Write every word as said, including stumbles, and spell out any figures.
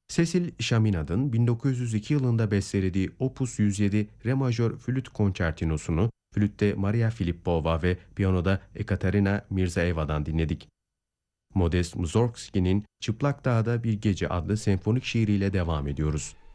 Cecil Chaminade'ın bin dokuz yüz iki yılında bestelediği Opus yüz yedi Re majör flüt konçertinosunu flütte Maria Filippova ve piyanoda Ekaterina Mirzaeva'dan dinledik. Modest Mussorgsky'nin Çıplak Dağda Bir Gece adlı senfonik şiiriyle devam ediyoruz.